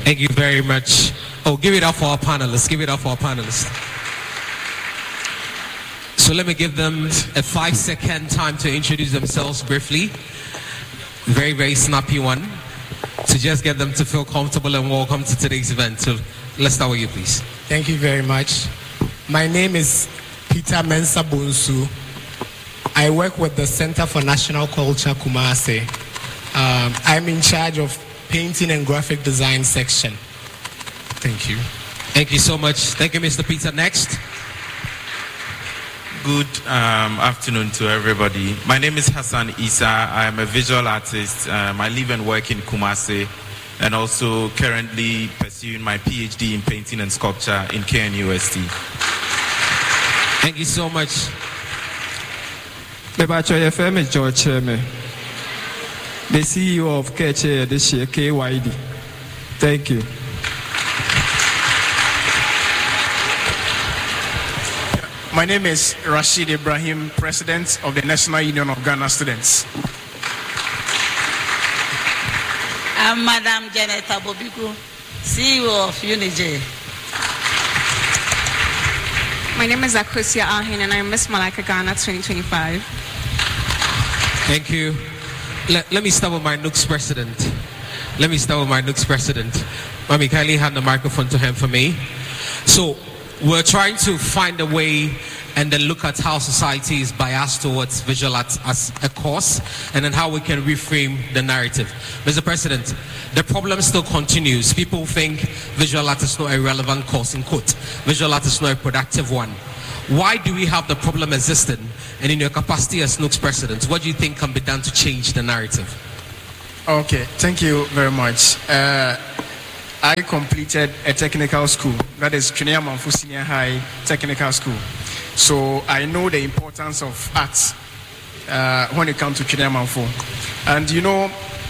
Thank you very much. Oh, give it up for our panelists. Give it up for our panelists. So let me give them a 5-second time to introduce themselves briefly. Very, very snappy one. To just get them to feel comfortable and welcome to today's event. So let's start with you, please. Thank you very much. My name is Peter Mensah Bonsu. I work with the Center for National Culture, Kumasi. I'm in charge of painting and graphic design section. Thank you. Thank you so much. Thank you, Mr. Peter. Next. Good afternoon to everybody. My name is Hassan Isa. I am a visual artist. I live and work in Kumasi and also currently pursuing my PhD in painting and sculpture in KNUST. Thank you so much. FM is George Cheme, the CEO of KCHE this year, KYD. Thank you. My name is Rashid Ibrahim, President of the National Union of Ghana Students. I'm Madam Janet Abobiku, CEO of UNIJ. My name is Akusia Ahin and I'm Miss Malaka Ghana 2025. Thank you. Let me start with my NUCS president. Mami kindly hand the microphone to him for me. So we're trying to find a way and then look at how society is biased towards visual arts as a course and then how we can reframe the narrative. Mr. President, the problem still continues. People think visual art is not a relevant course, in quote. Visual art is not a productive one. Why do we have the problem existing? And in your capacity as NUCS president, what do you think can be done to change the narrative? Okay, thank you very much. I completed a technical school, that is Trinidad Manfo Senior High Technical School. So I know the importance of arts when it comes to Trinidad Manfo. And you know,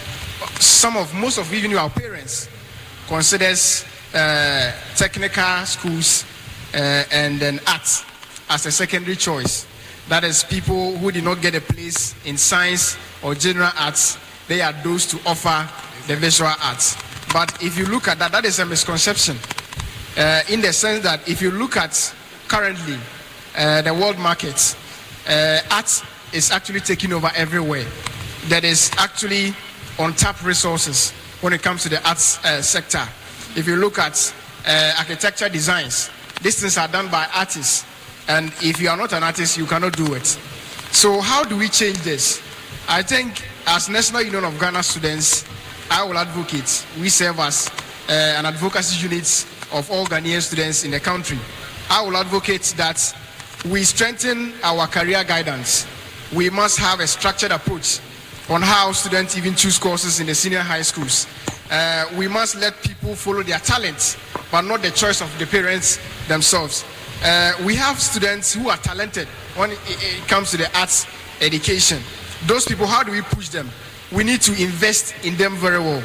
most of even our parents considers technical schools and then arts as a secondary choice. That is, people who did not get a place in science or general arts, they are those to offer the visual arts. But if you look at that, that is a misconception in the sense that if you look at currently the world market, art is actually taking over everywhere. There is actually untapped resources when it comes to the arts sector. If you look at architecture designs, these things are done by artists. And if you are not an artist, you cannot do it. So how do we change this? I think as National Union of Ghana Students, I will advocate. We serve as an advocacy unit of all Ghanaian students in the country. I will advocate that we strengthen our career guidance. We must have a structured approach on how students even choose courses in the senior high schools. We must let people follow their talents, but not the choice of the parents themselves. We have students who are talented when it comes to the arts education. Those people, how do we push them? We need to invest in them very well.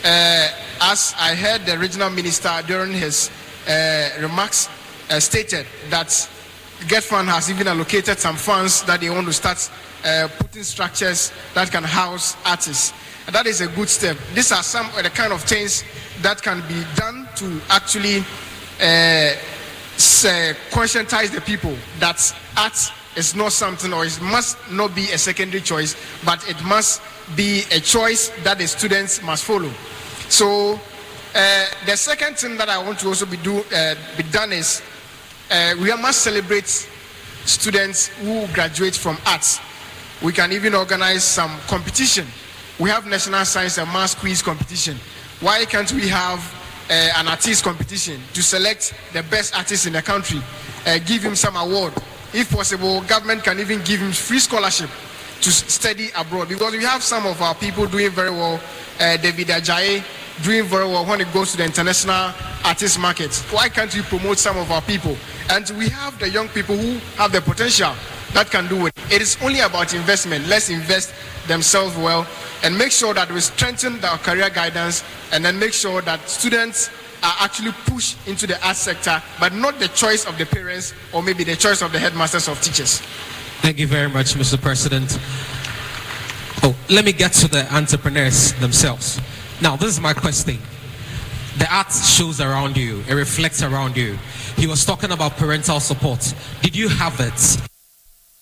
As I heard the regional minister during his remarks stated that GETFund has even allocated some funds that they want to start putting structures that can house artists. And that is a good step. These are some of the kind of things that can be done to actually conscientize the people that art is not something, or it must not be a secondary choice, but it must be a choice that the students must follow. So the second thing that I want to also be done is we must celebrate students who graduate from arts. We can even organize some competition. We have National Science and Maths Quiz competition. Why can't we have an artist competition to select the best artist in the country, give him some award? If possible, government can even give him free scholarship to study abroad, because we have some of our people doing very well. David Ajayi doing very well when it goes to the international artist market. Why can't we promote some of our people? And we have the young people who have the potential that can do it. It is only about investment. Let's invest themselves well and make sure that we strengthen our career guidance, and then make sure that students are actually pushed into the art sector, but not the choice of the parents or maybe the choice of the headmasters of teachers. Thank you very much, Mr. President. Let me get to the entrepreneurs themselves. Now, this is my question. the art shows around you, it reflects around you. He was talking about parental support. Did you have it?